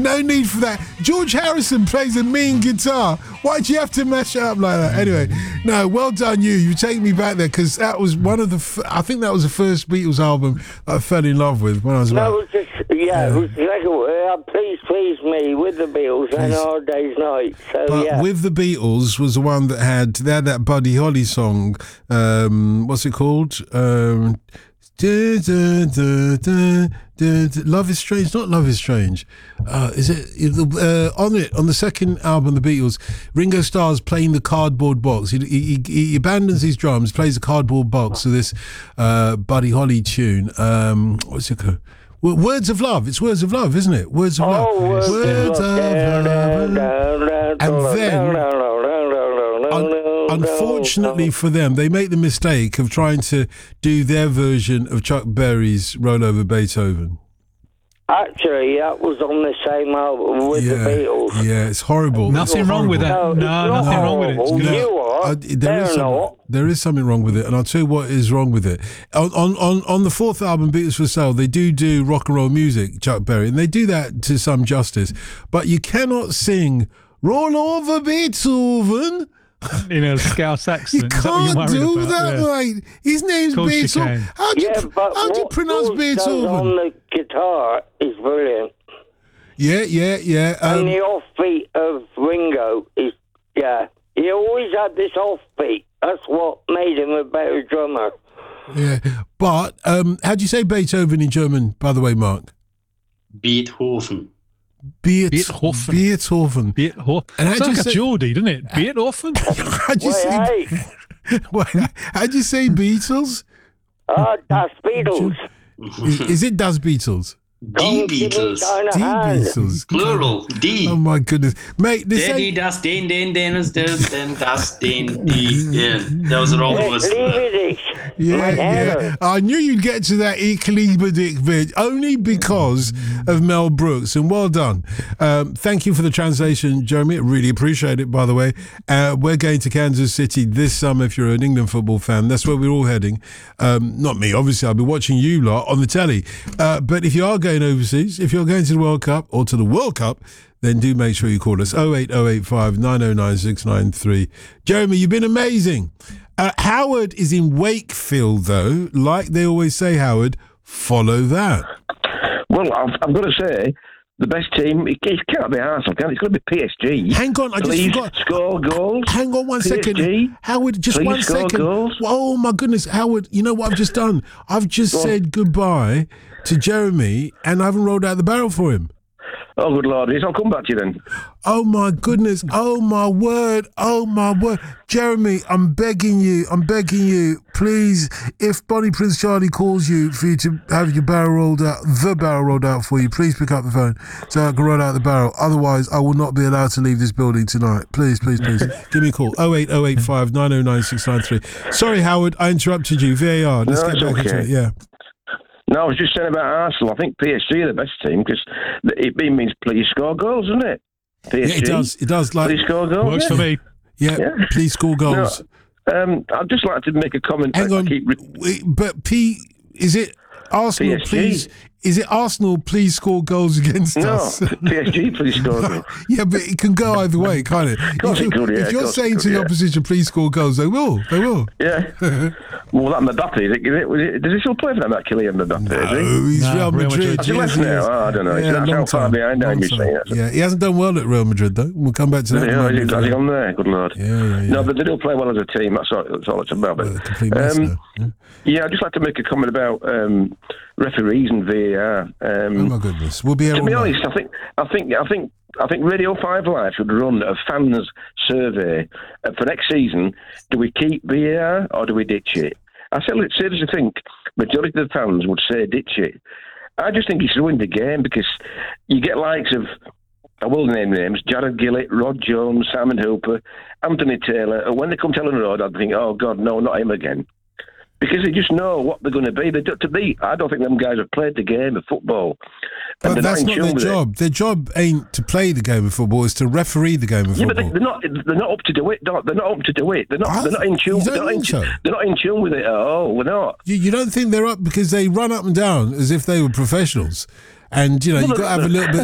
No need for that. George Harrison plays a mean guitar. Why'd you have to mash it up like that? Anyway, no, well done you. You take me back there because that was one of the. I think that was the first Beatles album I fell in love with when I was about. No, it was just, it was like Please Me with the Beatles and Hard Day's Night. So, but With the Beatles was the one that had that Buddy Holly song. What's it called? Love is Strange, not Love is Strange. Is it on the second album, The Beatles? Ringo Starr's playing the cardboard box. He abandons his drums, plays the cardboard box to this Buddy Holly tune. What's it called? Words of Love. It's Words of Love, isn't it? Words of Love. Words of Love. And then, unfortunately for them, they make the mistake of trying to do their version of Chuck Berry's Roll Over Beethoven. Actually, that was on the same album with the Beatles. Yeah, it's horrible. Nothing wrong with that. No, nothing wrong with it. It's good. You are. There is something wrong with it, and I'll tell you what is wrong with it. On the fourth album, Beatles for Sale, they do rock and roll music, Chuck Berry, and they do that to some justice. But you cannot sing Roll Over Beethoven in a Scouse accent. You can't do that, mate. His name's Beethoven. How do you pronounce Beethoven? On the guitar is brilliant. Yeah. And the offbeat of Ringo is, he always had this offbeat. That's what made him a better drummer. Yeah, but how do you say Beethoven in German, by the way, Mark? Beethoven. Beethoven. And how do you say Geordie, doesn't it? Beethoven. How do you say? How do you say Beatles? Das Beatles. Is it Das Beatles? Die Beatles. Die Beatles. Plural. Die. Oh my goodness, mate! Die, das, den, das, den, die. Those are all the words. Yeah. I knew you'd get to that Equilibridic bit only because of Mel Brooks, and well done. Thank you for the translation, Jeremy. Really appreciate it, by the way. We're going to Kansas City this summer if you're an England football fan. That's where we're all heading. Not me, obviously. I'll be watching you lot on the telly. But if you are going overseas, if you're going to the World Cup or to the World Cup, then do make sure you call us 08085 909 693. Jeremy, you've been amazing. Howard is in Wakefield, though. Like they always say, Howard, follow that. Well, I've got to say, the best team, it can't be Arsenal, can it? It's got to be PSG. Hang on, I just forgot. Score goals. Hang on one second. PSG, Howard, just 1 second. Goals. Oh, my goodness. Howard, you know what I've just done? I've just said goodbye to Jeremy, and I haven't rolled out the barrel for him. Oh, good Lord. Yes, I'll come back to you then. Oh, my goodness. Oh, my word. Jeremy, I'm begging you, please, if Bonnie Prince Charlie calls you for you to have your barrel rolled out for you, please pick up the phone so I can roll out the barrel. Otherwise, I will not be allowed to leave this building tonight. Please. Give me a call. 08085 909 693. Sorry, Howard, I interrupted you. VAR. Let's get back into it. Yeah. No, I was just saying about Arsenal. I think PSG are the best team because it means please score goals, doesn't it? PSG. Yeah, it does. Like, please score goals. Works for me. Yeah, please score goals. No, I'd just like to make a comment. Hang on, but is it Arsenal? PSG. Please, is it Arsenal? Please score goals against us. No, PSG, please score goals. Yeah, but it can go either way, can't it? If you're saying to the opposition, please score goals, they will. Yeah. Well, that Mbappe, does he still play for that Kylian Mbappe? No, he's Real Madrid. Has he left now? Oh, I don't know. Yeah, That's how far behind I'm saying it. Yeah, he hasn't done well at Real Madrid, though. We'll come back to that. Has he gone there? Good Lord. Yeah. No, but they do play well as a team. That's all it's about. But, complete mess now. Yeah, I'd just like to make a comment about referees and VAR. Oh my goodness, we'll be able to be honest. I think Radio 5 Live should run a fans survey for next season. Do we keep VAR or do we ditch it? I seriously think majority of the fans would say ditch it. I just think it's ruined the game because you get likes of, I will name names, Jared Gillett, Rod Jones, Simon Hooper, Anthony Taylor, and when they come to Ellen Road, I'd think, oh God, no, not him again. Because they just know what they're going to be. I don't think them guys have played the game of football. But that's not their job. Their job ain't to play the game of football; it's to referee the game of football. Yeah, but they're not up to do it. They're not up to do it. They're not in tune. They're not in tune with it at all. We're not. You don't think they're up because they run up and down as if they were professionals. And, you've got to have a little bit